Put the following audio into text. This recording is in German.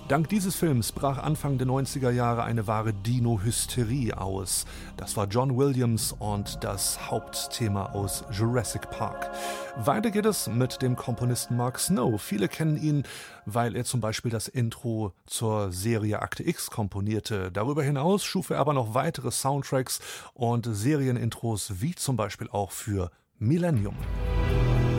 Dank dieses Films brach Anfang der 90er Jahre eine wahre Dino-Hysterie aus. Das war John Williams und das Hauptthema aus Jurassic Park. Weiter geht es mit dem Komponisten Mark Snow. Viele kennen ihn, weil er zum Beispiel das Intro zur Serie Akte X komponierte. Darüber hinaus schuf er aber noch weitere Soundtracks und Serienintros, wie zum Beispiel auch für Millennium.